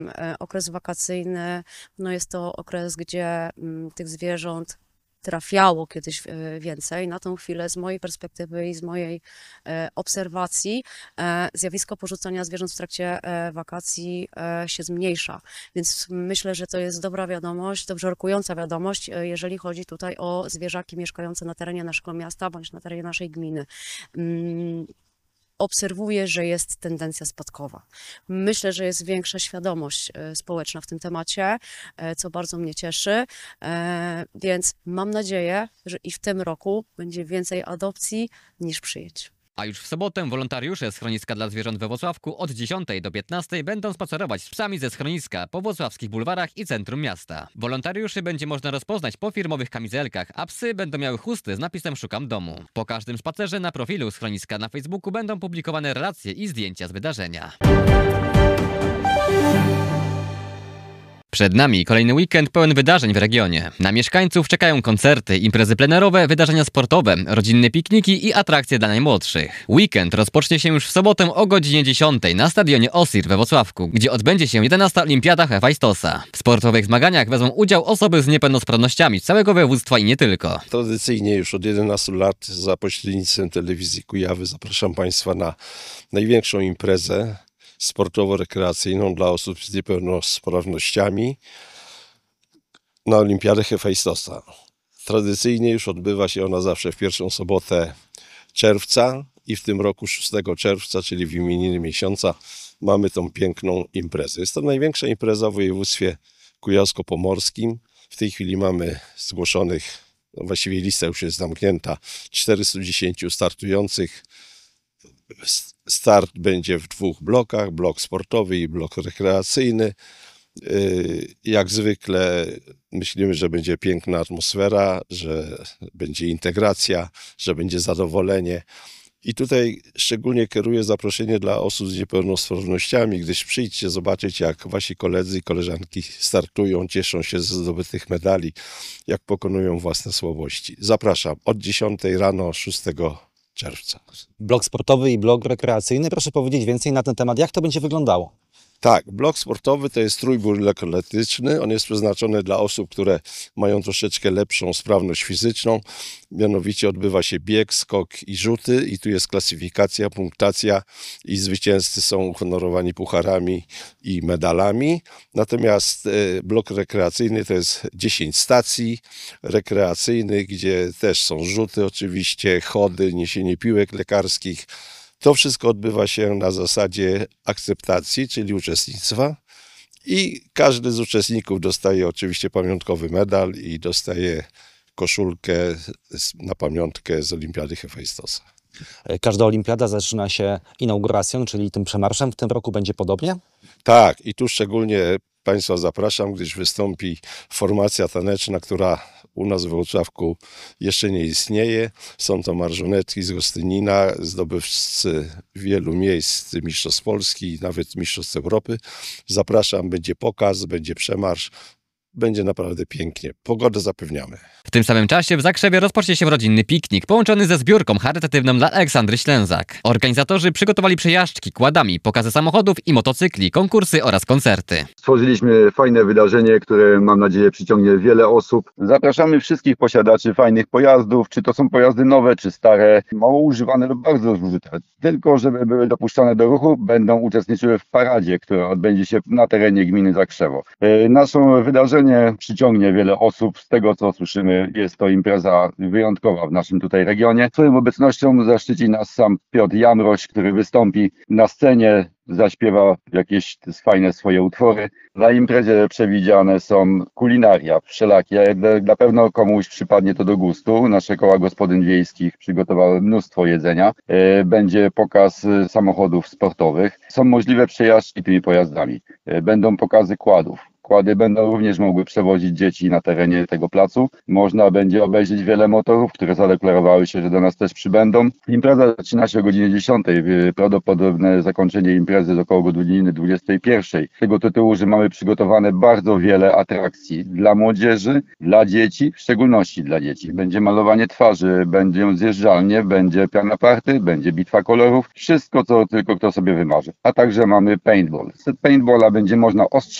Okres wakacyjny, no jest to okres, gdzie tych zwierząt trafiało kiedyś więcej. Na tą chwilę z mojej perspektywy i z mojej obserwacji zjawisko porzucania zwierząt w trakcie wakacji się zmniejsza. Więc myślę, że to jest dobra wiadomość, dobrze rokująca wiadomość, jeżeli chodzi tutaj o zwierzaki mieszkające na terenie naszego miasta bądź na terenie naszej gminy. Obserwuję, że jest tendencja spadkowa. Myślę, że jest większa świadomość społeczna w tym temacie, co bardzo mnie cieszy, więc mam nadzieję, że i w tym roku będzie więcej adopcji niż przyjęć. A już w sobotę wolontariusze schroniska dla zwierząt we Włocławku od 10 do 15 będą spacerować z psami ze schroniska po włocławskich bulwarach i centrum miasta. Wolontariuszy będzie można rozpoznać po firmowych kamizelkach, a psy będą miały chusty z napisem "Szukam domu". Po każdym spacerze na profilu schroniska na Facebooku będą publikowane relacje i zdjęcia z wydarzenia. Przed nami kolejny weekend pełen wydarzeń w regionie. Na mieszkańców czekają koncerty, imprezy plenerowe, wydarzenia sportowe, rodzinne pikniki i atrakcje dla najmłodszych. Weekend rozpocznie się już w sobotę o godzinie 10 na stadionie Osir we Włocławku, gdzie odbędzie się 11. Olimpiada Hefajstosa. W sportowych zmaganiach wezmą udział osoby z niepełnosprawnościami z całego województwa i nie tylko. Tradycyjnie już od 11 lat za pośrednictwem telewizji Kujawy zapraszam Państwa na największą imprezę sportowo-rekreacyjną dla osób z niepełnosprawnościami na Olimpiadę Hefajstosa. Tradycyjnie już odbywa się ona zawsze w pierwszą sobotę czerwca i w tym roku 6 czerwca, czyli w imieniny miesiąca, mamy tą piękną imprezę. Jest to największa impreza w województwie kujawsko-pomorskim. W tej chwili mamy zgłoszonych, właściwie lista już jest zamknięta, 410 startujących. Start będzie w 2 blokach, blok sportowy i blok rekreacyjny. Jak zwykle myślimy, że będzie piękna atmosfera, że będzie integracja, że będzie zadowolenie. I tutaj szczególnie kieruję zaproszenie dla osób z niepełnosprawnościami, gdyż przyjdźcie zobaczyć, jak wasi koledzy i koleżanki startują, cieszą się ze zdobytych medali, jak pokonują własne słabości. Zapraszam od 10 rano 6 czerwca. Blok sportowy i blok rekreacyjny. Proszę powiedzieć więcej na ten temat. Jak to będzie wyglądało? Tak, blok sportowy to jest trójbój lekkoatletyczny. On jest przeznaczony dla osób, które mają troszeczkę lepszą sprawność fizyczną. Mianowicie odbywa się bieg, skok i rzuty i tu jest klasyfikacja, punktacja i zwycięzcy są uhonorowani pucharami i medalami. Natomiast blok rekreacyjny to jest 10 stacji rekreacyjnych, gdzie też są rzuty oczywiście, chody, niesienie piłek lekarskich. To wszystko odbywa się na zasadzie akceptacji, czyli uczestnictwa i każdy z uczestników dostaje oczywiście pamiątkowy medal i dostaje koszulkę na pamiątkę z Olimpiady Hefajstosa. Każda olimpiada zaczyna się inauguracją, czyli tym przemarszem. W tym roku będzie podobnie? Tak, i tu szczególnie Państwa zapraszam, gdyż wystąpi formacja taneczna, która u nas w Włocławku jeszcze nie istnieje. Są to marżonetki z Gostynina, zdobywcy wielu miejsc mistrzostw Polski, nawet mistrzostw Europy. Zapraszam, będzie pokaz, będzie przemarsz. Będzie naprawdę pięknie. Pogodę zapewniamy. W tym samym czasie w Zakrzewie rozpocznie się rodzinny piknik połączony ze zbiórką charytatywną dla Aleksandry Ślęzak. Organizatorzy przygotowali przejażdżki quadami, pokazy samochodów i motocykli, konkursy oraz koncerty. Stworzyliśmy fajne wydarzenie, które mam nadzieję przyciągnie wiele osób. Zapraszamy wszystkich posiadaczy fajnych pojazdów, czy to są pojazdy nowe, czy stare, mało używane lub bardzo zużyte. Tylko żeby były dopuszczane do ruchu, będą uczestniczyły w paradzie, która odbędzie się na terenie gminy Zakrzewo. Nasze wydarzenie przyciągnie wiele osób. Z tego co słyszymy, jest to impreza wyjątkowa w naszym tutaj regionie. Swoją obecnością zaszczyci nas sam Piotr Jamroś, który wystąpi na scenie, zaśpiewa jakieś fajne swoje utwory. Na imprezie przewidziane są kulinaria wszelakie. Na pewno komuś przypadnie to do gustu. Nasze koła gospodyń wiejskich przygotowały mnóstwo jedzenia. Będzie pokaz samochodów sportowych. Są możliwe przejażdżki tymi pojazdami. Będą pokazy quadów. zakłady będą również mogły przewozić dzieci na terenie tego placu. Można będzie obejrzeć wiele motorów, które zadeklarowały się, że do nas też przybędą. Impreza zaczyna się o godzinie 10. Prawdopodobne zakończenie imprezy jest około godziny 21. Z tego tytułu, że mamy przygotowane bardzo wiele atrakcji dla młodzieży, dla dzieci, w szczególności dla dzieci. Będzie malowanie twarzy, będzie zjeżdżalnie, będzie piana party, będzie bitwa kolorów. Wszystko, co tylko kto sobie wymarzy. A także mamy paintball. Z paintballa będzie można